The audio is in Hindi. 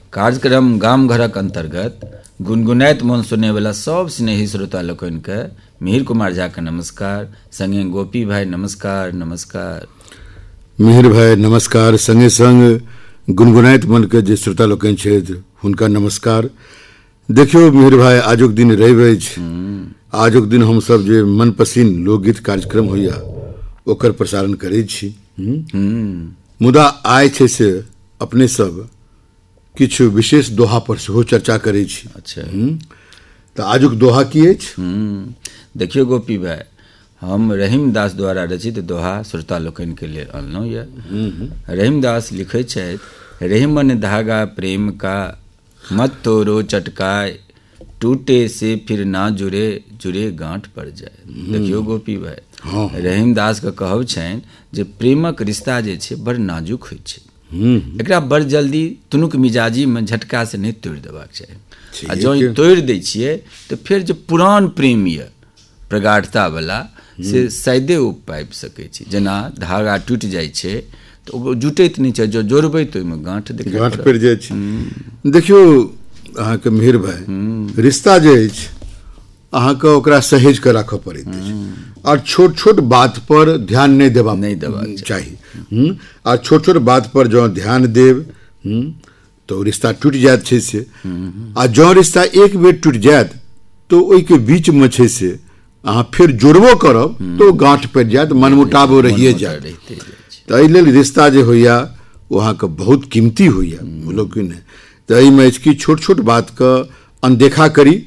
कार्यक्रम गाम घरक अंतर्गत गुनगुनाइत मन सुने वाला सब स्नेही श्रोता लोकन के मिहिर कुमार झा के नमस्कार, संगे गोपी भाई नमस्कार। नमस्कार मिहिर भाई नमस्कार, संगे संग गुनगुनाइत मन के जे श्रोता लोकन छथि हुनका नमस्कार। देखियो मिहिर भाई, आजुक दिन रवि अछि। आजुक दिन हम सब जे मन पसिन लोकगीत कार्यक्रम होइया ओकर प्रसारण करै छी। मुदा आइ छै से अपने सब किछु विशेष दोहा पर सेहो चर्चा करै छी। अच्छा, तऽ आजुक दोहा की अछि? देखियो गोपी भाई, हम रहीमदास द्वारा रचित दोहा श्रोता लोकन के लिए अनलहुँ यऽ। रहीमदास लिखै छथि, रहीमन धागा प्रेम का मत तोड़ो चटकाए, टूटे से फिर ना जुड़े, जुड़े गांठ पड़ जाए। देखियो गोपी भाई, रहीमदास के कहब छनि जे प्रेमक रिश्ता जे छै बड़ नाजुक होइ छै। एकरा बड़ जल्दी तुनुक मिजाजी में झटका से नहीं तोड़ देबाक चाही। आ जँ ई तोड़ दै छियै तऽ फिर जो पुरान प्रेम यऽ प्रगाढ़ता वाला से शायदे ओ पाबि सकै छी। जेना धागा टूटि जाइ छै तऽ ओ जुटैत नहीं छै, जो जोड़बै तऽ ओहिमे गांठ पड़ि जाइ छै। देखियो अहाँके मिहिर भाई, रिश्ता जे अछि अहाँके ओकरा सहेज के राखऽ पड़ैत अछि और छोट छोट बात पर ध्यान नहीं देबाक चाही। और छोट छोट बात पर जँ ध्यान देब तो रिश्ता टूट जायत छै से। आ जँ रिश्ता एक बेर टूट जायत तो ओहि के बीच में छै से अहाँ फिर जोड़बो करब तो गांठ पड़ि जायत, मनमुटाव रहिए जायत। तऽ एहि लेल रिश्ता जे होइया ओ अहाँके बहुत कीमती होइया, बुझलहुँ कि नहि। तऽ एहिमे अछि कि छोट छोट बात के अनदेखा करी